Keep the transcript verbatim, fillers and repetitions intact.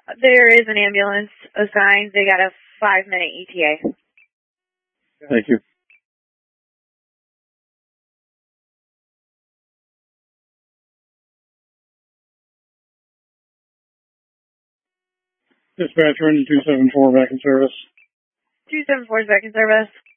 There is an ambulance assigned. They got a five-minute E T A. Thank you. Dispatcher into two seven four back in service. two seven four is back in service.